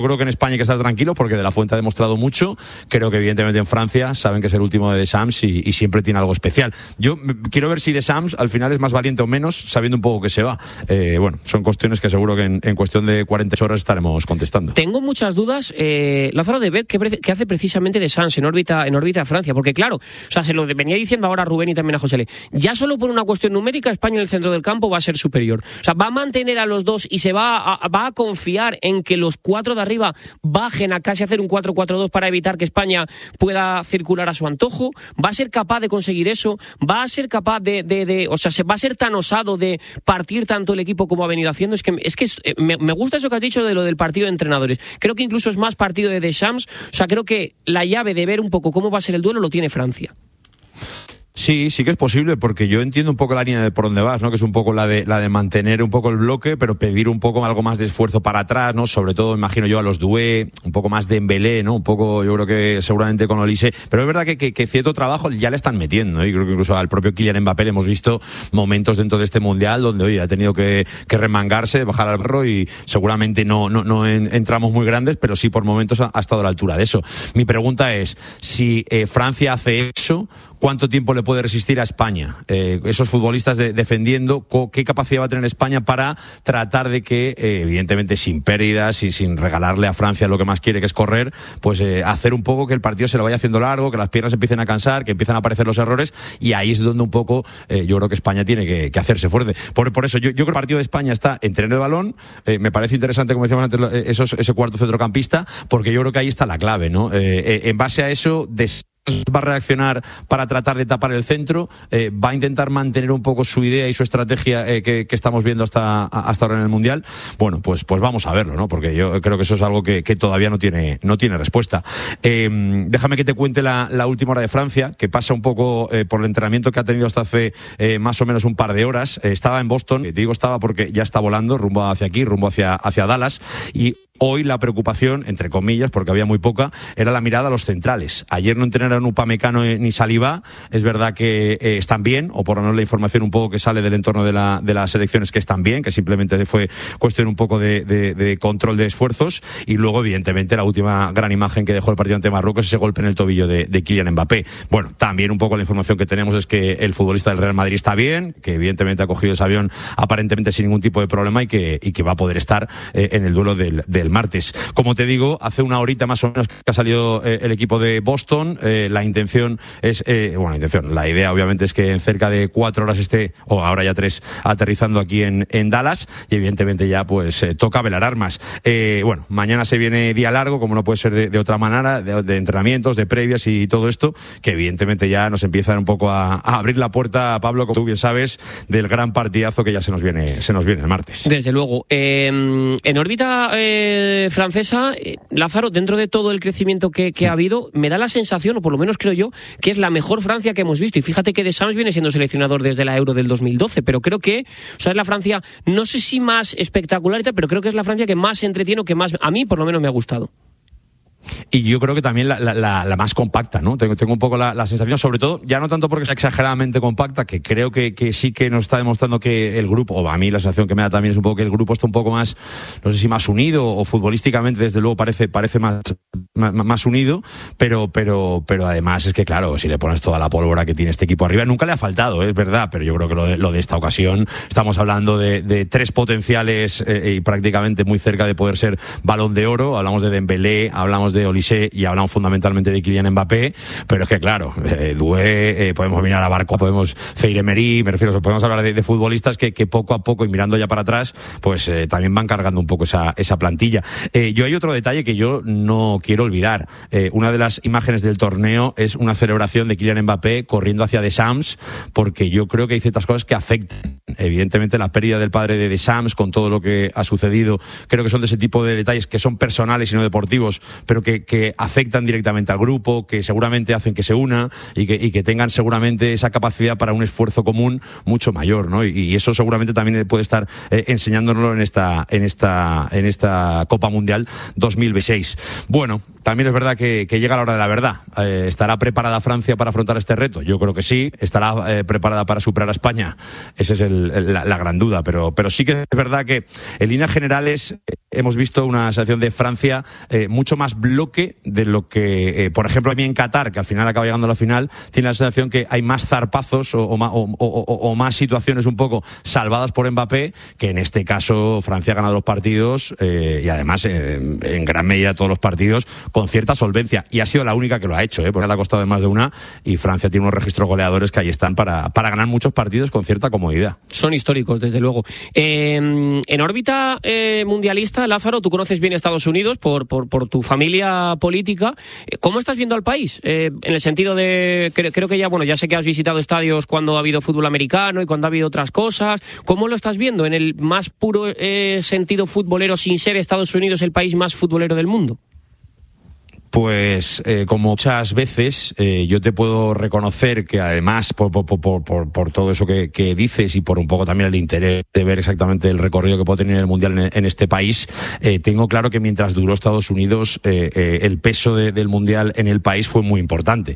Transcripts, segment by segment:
creo que en España hay que estar tranquilos porque De La Fuente ha demostrado mucho. Creo que evidentemente en Francia saben que es el último de Deschamps y siempre tiene algo especial. Yo quiero ver si Deschamps al final es más valiente o menos, sabiendo un poco que se va. Bueno, son cuestiones que seguro que en cuestión de 48 horas estaremos contestando. Tengo muchas dudas, Lázaro, de ver qué hace precisamente Deschamps en órbita Francia, porque claro, o sea, se lo venía diciendo ahora a Rubén y también a José Le. Ya solo por una cuestión numérica, España en el centro del campo va a ser superior. O sea, va a mantener a los dos y se va a confiar en que los 4 de arriba bajen a casi hacer un 4-4-2 para evitar que España pueda circular a su antojo. Va a ser capaz de conseguir eso, va a ser capaz o sea, se va a ser tan osado de partir tanto el equipo como ha venido haciendo. Me gusta eso que has dicho de lo del partido de entrenadores. Creo que incluso es más partido de Deschamps. O sea, creo que la llave de ver un poco cómo va a ser el duelo lo tiene Francia. Sí que es posible, porque yo entiendo un poco la línea de por dónde vas, ¿no? Que es un poco la de mantener un poco el bloque, pero pedir un poco algo más de esfuerzo para atrás, ¿no? Sobre todo, imagino yo, a los Doué, un poco más de Dembélé, ¿no? Un poco, yo creo que seguramente con Olise, pero es verdad que cierto trabajo ya le están metiendo, ¿no? Y creo que incluso al propio Kylian Mbappé le hemos visto momentos dentro de este Mundial donde, oye, ha tenido que remangarse, bajar al barro y seguramente no entramos muy grandes, pero sí por momentos ha estado a la altura de eso. Mi pregunta es, si Francia hace eso, ¿cuánto tiempo le puede resistir a España? Esos futbolistas defendiendo, ¿qué capacidad va a tener España para tratar de que, evidentemente sin pérdidas y sin regalarle a Francia lo que más quiere, que es correr, pues hacer un poco que el partido se lo vaya haciendo largo, que las piernas empiecen a cansar, que empiezan a aparecer los errores, y ahí es donde un poco yo creo que España tiene que hacerse fuerte. Por eso yo creo que el partido de España está en tener el balón. Me parece interesante, como decíamos antes, ese cuarto centrocampista, porque yo creo que ahí está la clave, ¿no? En base a eso, va a reaccionar para tratar de tapar el centro, va a intentar mantener un poco su idea y su estrategia que estamos viendo hasta ahora en el Mundial. Bueno, pues vamos a verlo, ¿no? Porque yo creo que eso es algo que todavía no tiene respuesta. Déjame que te cuente la última hora de Francia, que pasa un poco por el entrenamiento que ha tenido hasta hace más o menos un par de horas. Estaba en Boston, te digo estaba porque ya está volando rumbo hacia aquí, rumbo hacia Dallas, y hoy la preocupación, entre comillas, porque había muy poca, era la mirada a los centrales. Ayer no entrenaron Upamecano ni Saliba. Es verdad que están bien, o por lo menos la información un poco que sale del entorno de las selecciones, que están bien, que simplemente fue cuestión un poco de control de esfuerzos. Y luego, evidentemente, la última gran imagen que dejó el partido ante Marruecos, ese golpe en el tobillo de Kylian Mbappé. Bueno, también un poco la información que tenemos es que el futbolista del Real Madrid está bien, que evidentemente ha cogido ese avión aparentemente sin ningún tipo de problema y que va a poder estar en el duelo del martes. Como te digo, hace una horita más o menos que ha salido el equipo de Boston. La intención es, la idea obviamente es que en cerca de 4 horas esté, o ahora ya 3, aterrizando aquí en Dallas, y evidentemente ya pues toca velar armas. Mañana se viene día largo, como no puede ser de otra manera, de entrenamientos, de previas y todo esto, que evidentemente ya nos empiezan un poco a abrir la puerta, Pablo, como tú bien sabes, del gran partidazo que ya se nos viene el martes. Desde luego. En órbita francesa, Lázaro, dentro de todo el crecimiento que ha habido, me da la sensación, o por lo menos creo yo, que es la mejor Francia que hemos visto. Y fíjate que Deschamps viene siendo seleccionador desde la Euro del 2012, pero creo que, o sea, es la Francia, no sé si más espectacular, pero creo que es la Francia que más entretiene, o que más, a mí por lo menos me ha gustado. Y yo creo que también la más compacta, ¿no? Tengo un poco la sensación, sobre todo, ya no tanto porque sea exageradamente compacta, que creo que sí que nos está demostrando que el grupo, o a mí la sensación que me da también es un poco que el grupo está un poco más, no sé si más unido, o futbolísticamente desde luego parece más unido, pero además es que claro, si le pones toda la pólvora que tiene este equipo arriba, nunca le ha faltado, es verdad, pero yo creo que lo de esta ocasión, estamos hablando de 3 potenciales y prácticamente muy cerca de poder ser Balón de Oro. Hablamos de Dembélé, hablamos de Olise y hablamos fundamentalmente de Kylian Mbappé, pero es que claro, Doué, podemos mirar a Barco, podemos Zaïre-Emery, me refiero, podemos hablar de futbolistas que poco a poco, y mirando ya para atrás, pues también van cargando un poco esa plantilla. Yo hay otro detalle que yo no quiero olvidar. Una de las imágenes del torneo es una celebración de Kylian Mbappé corriendo hacia Deschamps, porque yo creo que hay ciertas cosas que afectan. Evidentemente la pérdida del padre de Deschamps, con todo lo que ha sucedido, creo que son de ese tipo de detalles que son personales y no deportivos, pero que afectan directamente al grupo, que seguramente hacen que se una y que tengan seguramente esa capacidad para un esfuerzo común mucho mayor, ¿no? Y eso seguramente también puede estar enseñándonoslo en esta Copa Mundial 2026. Bueno, también es verdad que llega la hora de la verdad. ¿Estará preparada Francia para afrontar este reto? Yo creo que sí. ¿Estará preparada para superar a España? Esa es la gran duda. Pero sí que es verdad que en líneas generales hemos visto una sensación de Francia mucho más bloque de lo que, por ejemplo, a mí en Qatar, que al final acaba llegando a la final, tiene la sensación que hay más zarpazos o más situaciones un poco salvadas por Mbappé, que en este caso Francia ha ganado los partidos y además en gran medida todos los partidos con cierta solvencia, y ha sido la única que lo ha hecho, porque le ha costado más de una, y Francia tiene unos registros goleadores que ahí están para ganar muchos partidos con cierta comodidad. Son históricos, desde luego. En órbita mundialista, Lázaro, tú conoces bien Estados Unidos por tu familia política. ¿Cómo estás viendo al país? En el sentido de, creo que ya sé que has visitado estadios cuando ha habido fútbol americano y cuando ha habido otras cosas. ¿Cómo lo estás viendo en el más puro sentido futbolero, sin ser Estados Unidos el país más futbolero del mundo? Pues como muchas veces yo te puedo reconocer que además por todo eso que dices y por un poco también el interés de ver exactamente el recorrido que puede tener el Mundial en este país, tengo claro que mientras duró Estados Unidos el peso del Mundial en el país fue muy importante.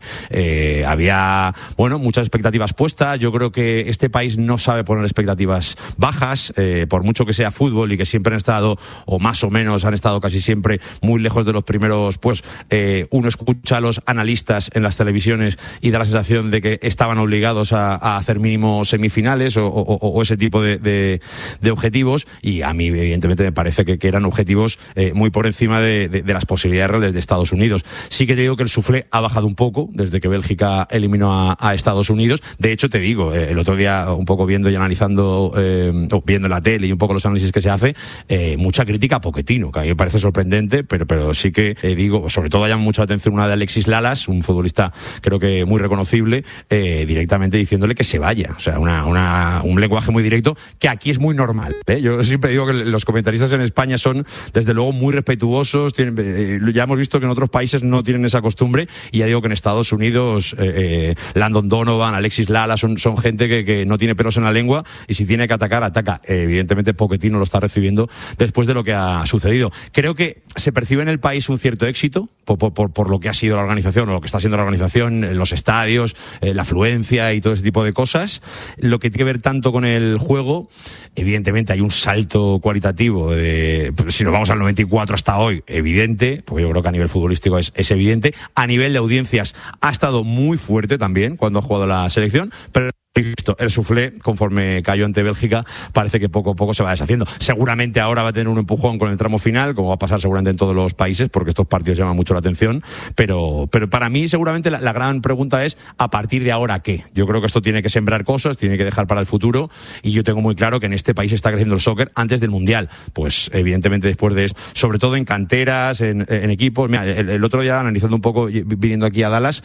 Había muchas expectativas puestas. Yo creo que este país no sabe poner expectativas bajas, por mucho que sea fútbol y que siempre han estado, o más o menos han estado casi siempre muy lejos de los primeros puestos. Uno escucha a los analistas en las televisiones y da la sensación de que estaban obligados a hacer mínimo semifinales o ese tipo de objetivos, y a mí evidentemente me parece que eran objetivos muy por encima de las posibilidades reales de Estados Unidos. Sí que te digo que el suflé ha bajado un poco desde que Bélgica eliminó a Estados Unidos. De hecho, te digo, el otro día un poco viendo y analizando, viendo la tele y un poco los análisis que se hace, mucha crítica a Pochettino, que a mí me parece sorprendente, pero sí que digo, sobre todo llama mucho la atención una de Alexis Lalas, un futbolista creo que muy reconocible, directamente diciéndole que se vaya. O sea, un lenguaje muy directo que aquí es muy normal, ¿eh? Yo siempre digo que los comentaristas en España son desde luego muy respetuosos, ya hemos visto que en otros países no tienen esa costumbre, y ya digo que en Estados Unidos Landon Donovan, Alexis Lalas son gente que no tiene pelos en la lengua, y si tiene que atacar, ataca. Evidentemente Pochettino lo está recibiendo después de lo que ha sucedido. Creo que se percibe en el país un cierto éxito por lo que ha sido la organización o lo que está siendo la organización, los estadios, la afluencia y todo ese tipo de cosas. Lo que tiene que ver tanto con el juego, evidentemente hay un salto cualitativo si nos vamos al 94 hasta hoy, evidente, porque yo creo que a nivel futbolístico es evidente. A nivel de audiencias ha estado muy fuerte también cuando ha jugado la selección, pero el suflé, conforme cayó ante Bélgica, parece que poco a poco se va deshaciendo. Seguramente ahora va a tener un empujón con el tramo final, como va a pasar seguramente en todos los países, porque estos partidos llaman mucho la atención, pero para mí seguramente la gran pregunta es, ¿a partir de ahora qué? Yo creo que esto tiene que sembrar cosas, tiene que dejar para el futuro, y yo tengo muy claro que en este país está creciendo el soccer antes del Mundial. Pues evidentemente después de esto, sobre todo en canteras, en equipos. Mira, el otro día, analizando un poco, viniendo aquí a Dallas,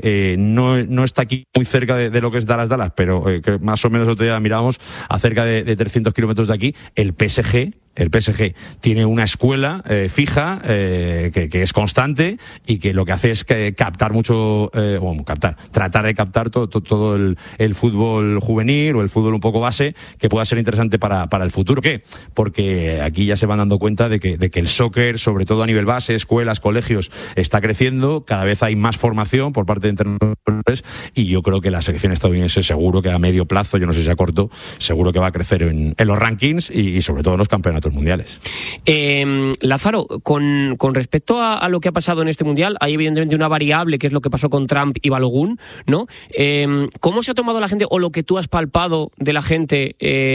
no está aquí muy cerca de lo que es Dallas, pero que más o menos el otro día mirábamos a cerca de 300 kilómetros de aquí, el PSG tiene una escuela fija que es constante y que lo que hace es captar mucho, tratar de captar todo el fútbol juvenil o el fútbol un poco base que pueda ser interesante para el futuro. ¿Qué? Porque aquí ya se van dando cuenta de que el soccer, sobre todo a nivel base, escuelas, colegios, está creciendo, cada vez hay más formación por parte de entrenadores, y yo creo que la selección estadounidense seguro que a medio plazo, yo no sé si a corto, seguro que va a crecer en los rankings y sobre todo en los campeonatos mundiales. Lázaro, con respecto a lo que ha pasado en este mundial, hay evidentemente una variable que es lo que pasó con Trump y Balogun, ¿no? ¿Cómo se ha tomado la gente, o lo que tú has palpado de la gente,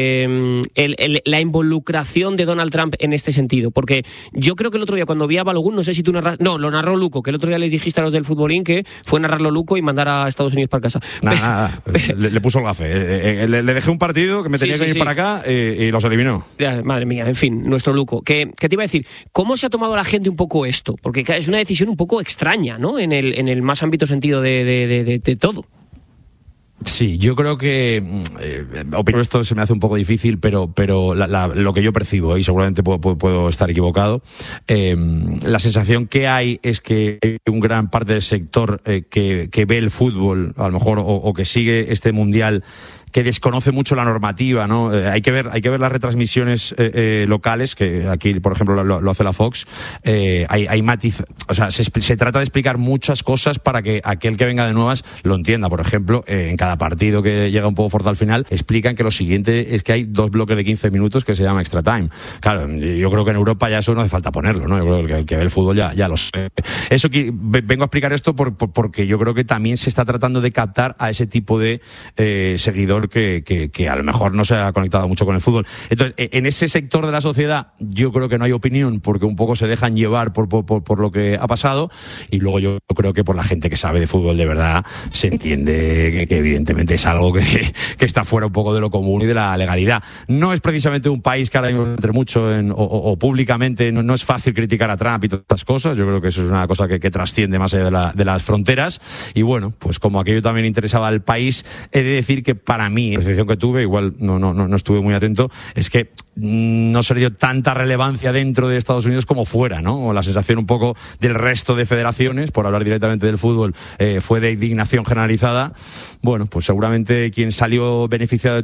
la involucración de Donald Trump en este sentido? Porque yo creo que el otro día cuando vi a Balogun, no sé si tú narras, no, lo narró Luco, que el otro día les dijiste a los del Futbolín que fue narrarlo Luco y mandar a Estados Unidos para casa. Nada, le puso el gafe. Le dejé un partido que me tenía que ir para acá y los eliminó. Ya, madre mía, en fin, nuestro Luco. ¿Qué te iba a decir? ¿Cómo se ha tomado la gente un poco esto? Porque es una decisión un poco extraña, ¿no? En el más ámbito sentido de todo. Sí, yo creo que opinar esto se me hace un poco difícil, pero lo que yo percibo, y seguramente puedo estar equivocado, la sensación que hay es que hay un gran parte del sector que ve el fútbol, a lo mejor, o que sigue este mundial, desconoce mucho la normativa, ¿no? Hay que ver las retransmisiones locales, que aquí, por ejemplo, lo hace la Fox. Hay matiz, o sea, se trata de explicar muchas cosas para que aquel que venga de nuevas lo entienda. Por ejemplo, en cada partido que llega un poco fuerte al final, explican que lo siguiente es que hay 2 bloques de 15 minutos que se llama extra time. Claro, yo creo que en Europa ya eso no hace falta ponerlo, ¿no? Yo creo que el que ve el fútbol ya lo sé. Eso que vengo a explicar esto porque yo creo que también se está tratando de captar a ese tipo de seguidor que a lo mejor no se ha conectado mucho con el fútbol. Entonces, en ese sector de la sociedad yo creo que no hay opinión, porque un poco se dejan llevar por lo que ha pasado, y luego yo creo que por la gente que sabe de fútbol de verdad se entiende que evidentemente es algo que está fuera un poco de lo común y de la legalidad. No es precisamente un país que ahora mismo entre mucho o públicamente no es fácil criticar a Trump y todas estas cosas. Yo creo que eso es una cosa que trasciende más allá de las fronteras. Y bueno, pues como aquello también interesaba al país, he de decir que para mí, la percepción que tuve, igual no estuve muy atento, es que no se le dio tanta relevancia dentro de Estados Unidos como fuera, ¿no? O la sensación un poco del resto de federaciones, por hablar directamente del fútbol, fue de indignación generalizada. Bueno, pues seguramente quien salió beneficiado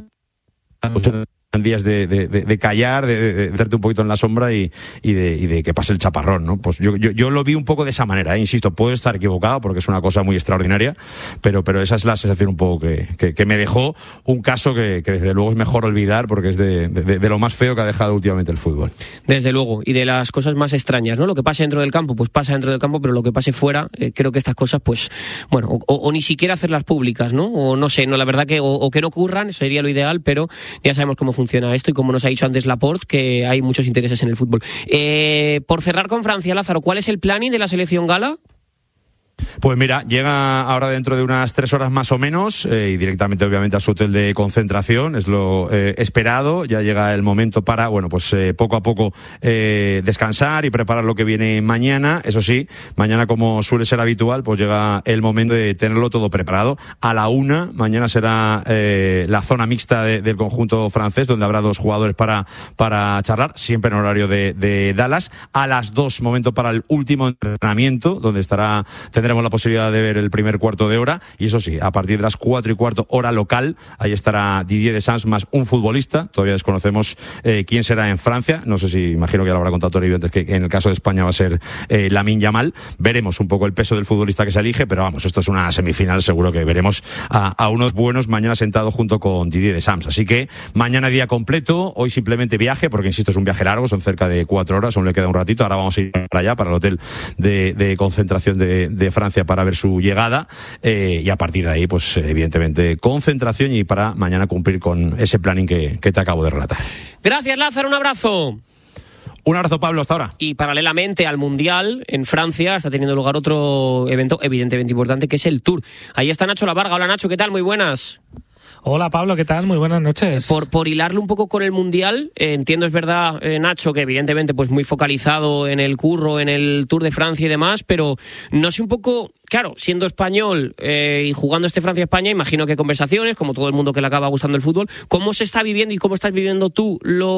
de días de callar, de meterte un poquito en la sombra y de que pase el chaparrón, ¿no? Pues yo lo vi un poco de esa manera, insisto, puedo estar equivocado porque es una cosa muy extraordinaria, pero esa es la sensación un poco que me dejó un caso que desde luego es mejor olvidar, porque es de lo más feo que ha dejado últimamente el fútbol. Desde luego, y de las cosas más extrañas, ¿no? Lo que pase dentro del campo, pues pasa dentro del campo, pero lo que pase fuera, creo que estas cosas, pues, bueno, o ni siquiera hacerlas públicas, ¿no? O no sé, no, la verdad que o que no ocurran, sería lo ideal, pero ya sabemos cómo funciona esto, y como nos ha dicho antes Laporte, que hay muchos intereses en el fútbol. Por cerrar con Francia, Lázaro, ¿cuál es el planning de la selección gala? Pues mira, llega ahora dentro de unas 3 horas más o menos, y directamente obviamente a su hotel de concentración, es lo esperado. Ya llega el momento para, bueno, pues poco a poco descansar y preparar lo que viene mañana. Eso sí, mañana, como suele ser habitual, pues llega el momento de tenerlo todo preparado. A la 1, mañana será la zona mixta del conjunto francés, donde habrá 2 jugadores para charlar, siempre en horario de Dallas. A las 2, momento para el último entrenamiento, donde tendremos la posibilidad de ver el primer cuarto de hora, y eso sí, a partir de las 4:15 hora local, ahí estará Didier Deschamps más un futbolista. Todavía desconocemos quién será en Francia, no sé si, imagino que ya lo habrá contado Toribio antes, que en el caso de España va a ser Lamine Yamal. Veremos un poco el peso del futbolista que se elige, pero vamos, esto es una semifinal, seguro que veremos a unos buenos mañana sentados junto con Didier Deschamps. Así que mañana día completo, hoy simplemente viaje, porque insisto, es un viaje largo, son cerca de 4 horas, aún le queda un ratito. Ahora vamos a ir para allá, para el hotel de concentración de Francia, para ver su llegada, y a partir de ahí, pues evidentemente concentración, y para mañana cumplir con ese planning que te acabo de relatar. Gracias, Lázaro, un abrazo. Un abrazo, Pablo, hasta ahora. Y paralelamente al Mundial, en Francia está teniendo lugar otro evento evidentemente importante, que es el Tour. Ahí está Nacho Lavarga. Hola, Nacho, ¿qué tal? Muy buenas. Hola, Pablo, ¿qué tal? Muy buenas noches. Por hilarlo un poco con el Mundial, entiendo, es verdad, Nacho, que evidentemente pues muy focalizado en el curro, en el Tour de Francia y demás, pero no sé un poco, claro, siendo español y jugando este Francia-España, imagino que conversaciones, como todo el mundo que le acaba gustando el fútbol, ¿cómo se está viviendo y cómo estás viviendo tú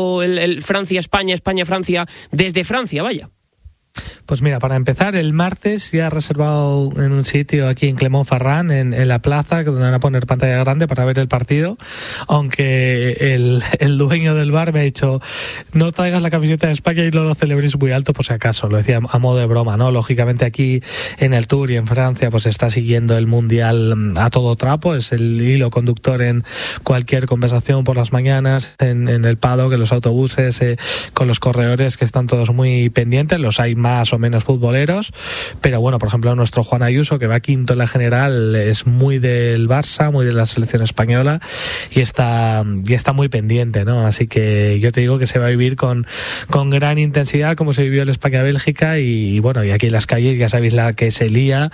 el Francia-España, España-Francia, desde Francia, vaya? Pues mira, para empezar, el martes ya he reservado en un sitio aquí en Clermont-Ferrand, en la plaza, donde van a poner pantalla grande para ver el partido, aunque el dueño del bar me ha dicho: no traigas la camiseta de España y no lo celebréis muy alto por si acaso. Lo decía a modo de broma, ¿no? Lógicamente aquí en el Tour y en Francia pues está siguiendo el Mundial a todo trapo, es el hilo conductor en cualquier conversación por las mañanas, en el paddock, en los autobuses, con los corredores, que están todos muy pendientes. Los hay más o menos futboleros, pero bueno, por ejemplo, nuestro Juan Ayuso, que va quinto en la general, es muy del Barça, muy de la selección española, y está muy pendiente, ¿no? Así que yo te digo que se va a vivir con gran intensidad, como se vivió el España-Bélgica, y bueno, y aquí en las calles ya sabéis la que se lía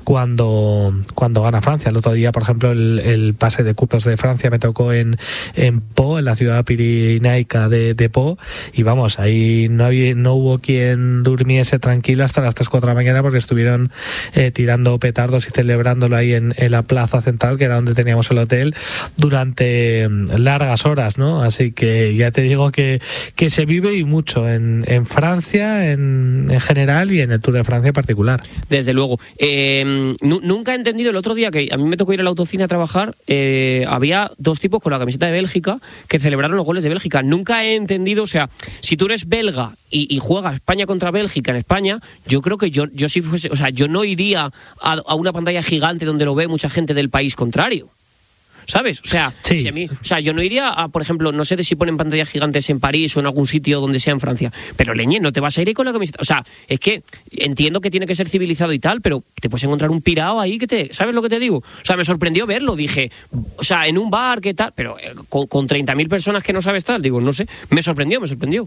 cuando gana Francia. El otro día, por ejemplo, el pase de cupos de Francia me tocó en Pau, en la ciudad pirenaica de Pau, y vamos, ahí no hubo quien durmiese tranquilo tranquilo hasta las 3-4 de la mañana porque estuvieron tirando petardos y celebrándolo ahí en la plaza central, que era donde teníamos el hotel, durante largas horas, ¿no? Así que ya te digo que se vive y mucho en Francia en general y en el Tour de Francia en particular. Desde luego. Nunca he entendido, el otro día que a mí me tocó ir al autocine a trabajar, había dos tipos con la camiseta de Bélgica que celebraron los goles de Bélgica. Nunca he entendido, o sea, si tú eres belga y juegas España contra Bélgica en España, yo creo que yo si fuese, o sea, yo no iría a una pantalla gigante donde lo ve mucha gente del país contrario. ¿Sabes? O sea, sí. Yo no iría a, por ejemplo, no sé si ponen pantallas gigantes en París o en algún sitio donde sea en Francia, pero leñe, no te vas a ir ahí con la camiseta. O sea, es que entiendo que tiene que ser civilizado y tal, pero te puedes encontrar un pirao ahí que ¿sabes lo que te digo? O sea, me sorprendió verlo, dije, o sea, en un bar, ¿qué tal? Pero con 30.000 personas que no sabes tal, digo, no sé, me sorprendió.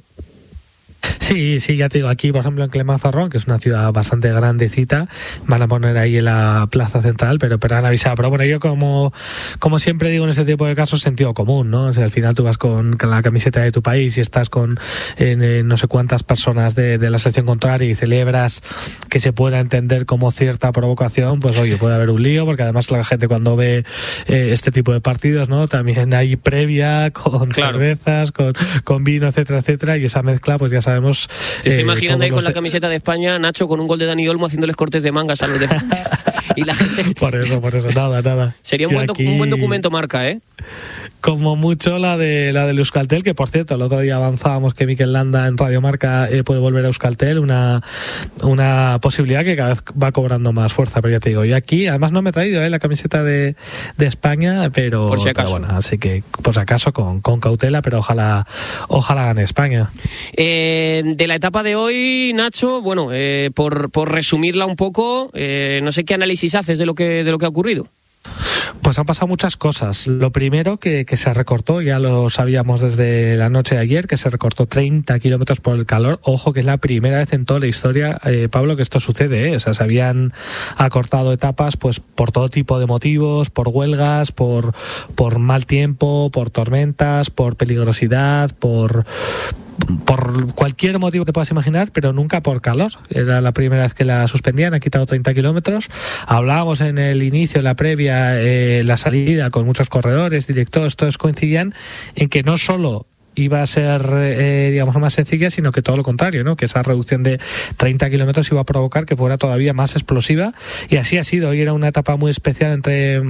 Sí, ya te digo, aquí por ejemplo en Clermont-Ferrand, que es una ciudad bastante grandecita, van a poner ahí en la plaza central, pero han avisado. Pero bueno, yo como siempre digo en este tipo de casos, sentido común, ¿no? O sea, al final tú vas con la camiseta de tu país y estás con no sé cuántas personas de la selección contraria y celebras que se pueda entender como cierta provocación, pues oye, puede haber un lío, porque además la gente cuando ve este tipo de partidos, ¿no? También hay previa con cervezas, con vino, etcétera, y esa mezcla pues ya sabemos. Te estoy imaginando ahí con la camiseta de España, Nacho, con un gol de Dani Olmo haciéndoles cortes de mangas a los de y la gente... Por eso, nada. Sería un buen documento marca, ¿eh? Como mucho la de Euskaltel, que por cierto, el otro día avanzábamos que Mikel Landa en Radio Marca puede volver a Euskaltel, una posibilidad que cada vez va cobrando más fuerza, pero ya te digo, y aquí, además no me he traído la camiseta de España, pero por si acaso. Pero bueno, así que por si acaso con cautela, pero ojalá gane España. De la etapa de hoy, Nacho, bueno, por resumirla un poco, no sé qué análisis haces de lo que ha ocurrido. Pues han pasado muchas cosas. Lo primero que se recortó, ya lo sabíamos desde la noche de ayer, que se recortó 30 kilómetros por el calor. Ojo, que es la primera vez en toda la historia, Pablo, que esto sucede, O sea, se habían acortado etapas pues por todo tipo de motivos, por huelgas, por mal tiempo, por tormentas, por peligrosidad, por cualquier motivo que te puedas imaginar, pero nunca por calor. Era la primera vez que la suspendían, han quitado 30 kilómetros. Hablábamos en el inicio, en la previa, la salida con muchos corredores, directores, todos coincidían en que no solo iba a ser, digamos, más sencilla, sino que todo lo contrario, ¿no? Que esa reducción de 30 kilómetros iba a provocar que fuera todavía más explosiva, y así ha sido. Hoy era una etapa muy especial entre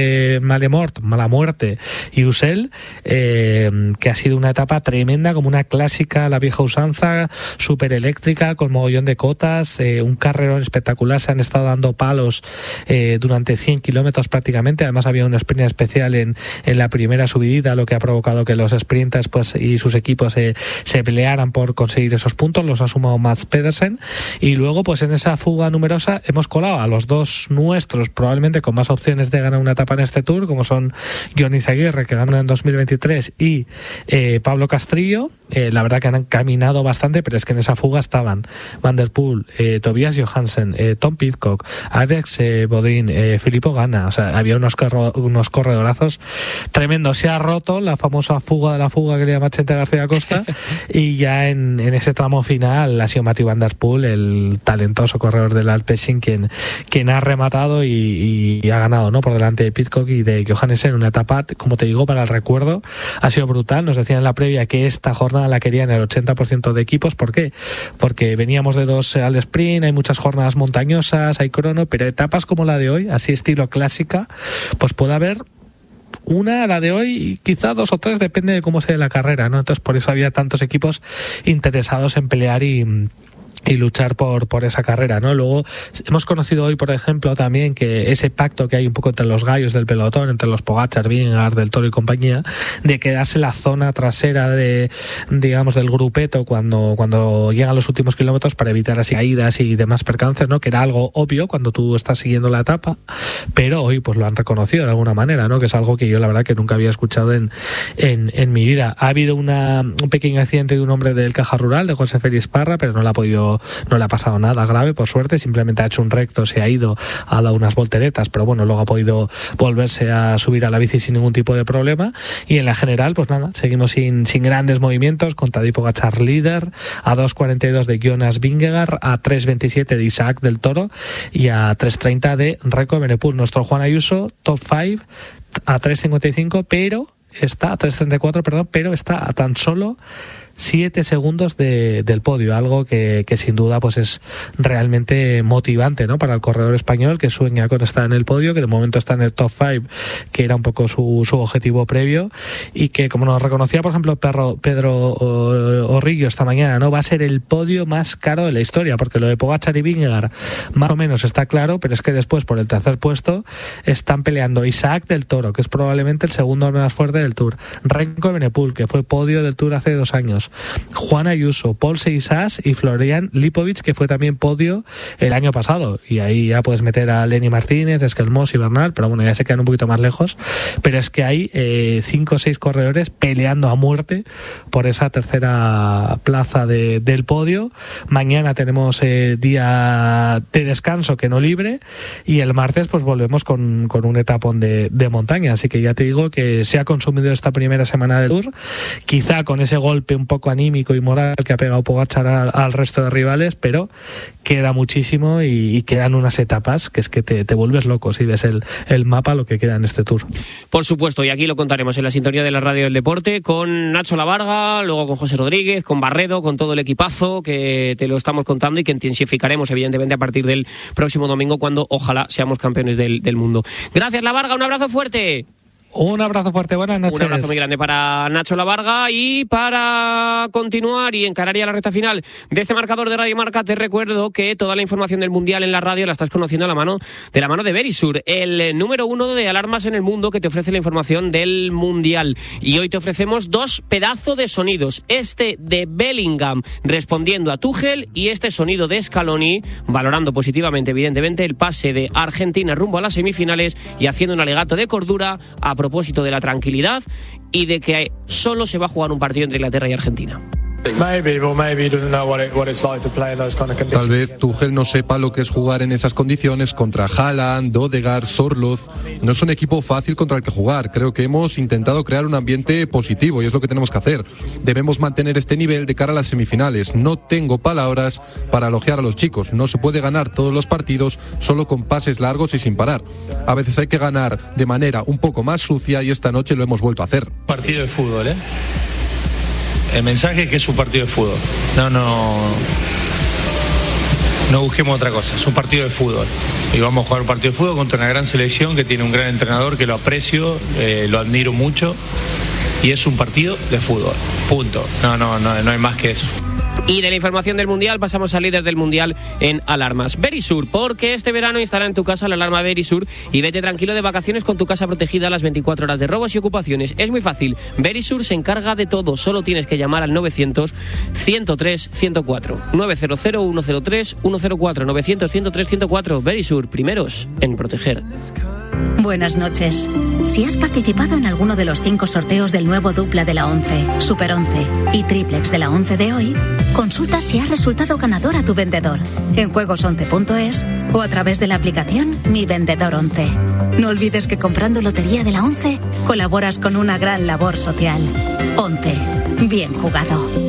Mala Muerte y Usel, que ha sido una etapa tremenda, como una clásica a la vieja usanza, súper eléctrica, con mogollón de cotas, un carrerón espectacular. Se han estado dando palos durante 100 kilómetros prácticamente. Además había un sprint especial en la primera subidita, lo que ha provocado que los sprinters pues y sus equipos se pelearan por conseguir esos puntos. Los ha sumado Mats Pedersen, y luego pues en esa fuga numerosa hemos colado a los dos nuestros probablemente con más opciones de ganar una etapa en este Tour, como son Johnny Izaguirre, que ganó en 2023, y Pablo Castrillo. La verdad que han caminado bastante, pero es que en esa fuga estaban Van der Poel, Tobias Johansen, Tom Pidcock, Alex Bodin, Filippo Ganna. O sea, había unos corredorazos tremendos. Se ha roto la famosa fuga de la fuga que le llama Chente García Costa y ya en ese tramo final ha sido Mathieu Van der Poel, el talentoso corredor del Alpecin, quien ha rematado y ha ganado, ¿no? Por delante de Pidcock y de Johansen. Una etapa, como te digo, para el recuerdo, ha sido brutal. Nos decían en la previa que esta jornada la querían el 80% de equipos. ¿Por qué? Porque veníamos de 2 al sprint, hay muchas jornadas montañosas, hay crono, pero etapas como la de hoy, así estilo clásica, pues puede haber una, la de hoy, y quizá 2 o 3, depende de cómo sea la carrera, ¿no? Entonces por eso había tantos equipos interesados en pelear y luchar por esa carrera, ¿no? Luego hemos conocido hoy, por ejemplo, también que ese pacto que hay un poco entre los gallos del pelotón, entre los Pogačar, Vingegaard, Del Toro y compañía, de quedarse la zona trasera del grupeto cuando llegan los últimos kilómetros para evitar así caídas y demás percances, ¿no? Que era algo obvio cuando tú estás siguiendo la etapa, pero hoy pues lo han reconocido de alguna manera, ¿no? Que es algo que yo la verdad que nunca había escuchado en mi vida. Ha habido un pequeño accidente de un hombre del Caja Rural, de José Félix Parra, pero no le ha podido pero no le ha pasado nada grave, por suerte. Simplemente ha hecho un recto, se ha ido, ha dado unas volteretas, pero bueno, luego ha podido volverse a subir a la bici sin ningún tipo de problema. Y en la general, pues nada, seguimos sin grandes movimientos, con Tadej Pogačar líder, a 2.42 de Jonas Vingegaard, a 3.27 de Isaac del Toro y a 3.30 de Remco Evenepoel. Nuestro Juan Ayuso, top 5, a 3.55, pero está a 3.34, perdón, pero está a tan solo 7 segundos del podio, algo que sin duda pues es realmente motivante, ¿no?, para el corredor español, que sueña con estar en el podio, que de momento está en el top 5, que era un poco su objetivo previo, y que, como nos reconocía por ejemplo Pedro Orrillo esta mañana, no va a ser el podio más caro de la historia, porque lo de Pogačar y Vingegaard más o menos está claro, pero es que después por el tercer puesto están peleando Isaac del Toro, que es probablemente el segundo más fuerte del Tour, Remco Evenepoel, que fue podio del Tour hace 2 años, Juan Ayuso, Paul Seixas y Florian Lipovic, que fue también podio el año pasado, y ahí ya puedes meter a Lenny Martínez, Esquelmós y Bernal, pero bueno, ya se quedan un poquito más lejos. Pero es que hay 5 o 6 corredores peleando a muerte por esa tercera plaza del podio. Mañana tenemos día de descanso, que no libre, y el martes pues volvemos con un etapón de montaña, así que ya te digo que se ha consumido esta primera semana del Tour, quizá con ese golpe un poco anímico y moral que ha pegado Pogačar al resto de rivales, pero queda muchísimo y quedan unas etapas que es que te vuelves loco si ves el mapa, lo que queda en este Tour. Por supuesto, y aquí lo contaremos en la sintonía de la Radio del Deporte, con Nacho Lavarga, luego con José Rodríguez, con Barredo, con todo el equipazo que te lo estamos contando y que intensificaremos evidentemente a partir del próximo domingo, cuando ojalá seamos campeones del mundo. Gracias, Lavarga, un abrazo fuerte. Un abrazo fuerte, buenas noches. Un abrazo muy grande para Nacho Lavarga. Y para continuar y encarar ya la recta final de este marcador de Radio Marca, te recuerdo que toda la información del Mundial en la radio la estás conociendo de la mano de Verisur, el número 1 de alarmas en el mundo, que te ofrece la información del Mundial. Y hoy te ofrecemos 2 pedazos de sonidos. Este de Bellingham respondiendo a Tuchel, y este sonido de Scaloni valorando positivamente, evidentemente, el pase de Argentina rumbo a las semifinales y haciendo un alegato de cordura a propósito de la tranquilidad y de que solo se va a jugar un partido entre Inglaterra y Argentina. Tal vez Tuchel no sepa lo que es jugar en esas condiciones contra Haaland, Odegaard, Sorloth. No es un equipo fácil contra el que jugar. Creo que hemos intentado crear un ambiente positivo y es lo que tenemos que hacer. Debemos mantener este nivel de cara a las semifinales. No tengo palabras para elogiar a los chicos. No se puede ganar todos los partidos solo con pases largos y sin parar. A veces hay que ganar de manera un poco más sucia, y esta noche lo hemos vuelto a hacer. Partido de fútbol, ¿eh? El mensaje es que es un partido de fútbol. No busquemos otra cosa. Es un partido de fútbol. Y vamos a jugar un partido de fútbol contra una gran selección que tiene un gran entrenador que lo aprecio, lo admiro mucho. Y es un partido de fútbol. Punto. No hay más que eso. Y de la información del Mundial pasamos al líder del Mundial en alarmas, Verisur, porque este verano instala en tu casa la alarma Verisur y vete tranquilo de vacaciones con tu casa protegida a las 24 horas de robos y ocupaciones. Es muy fácil, Verisur se encarga de todo, solo tienes que llamar al 900-103-104, 900-103-104, 900-103-104, Verisur, primeros en proteger. Buenas noches. Si has participado en alguno de los 5 sorteos del nuevo dupla de la 11, Super 11 y triplex de la 11 de hoy, consulta si has resultado ganador a tu vendedor en juegos11.es o a través de la aplicación Mi Vendedor 11. No olvides que comprando lotería de la 11 colaboras con una gran labor social. 11. Bien jugado.